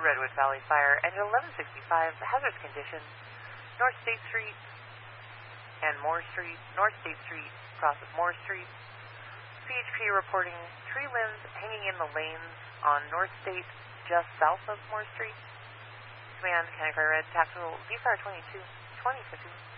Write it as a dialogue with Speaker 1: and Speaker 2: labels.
Speaker 1: Redwood Valley Fire, engine 1165, hazardous conditions, North State Street and Moore Street, North State Street, crosses Moore Street. CHP reporting tree limbs hanging in the lanes on North State just south of Moore Street. Command, County Fire Red, Tactical, VFire 22, 2050.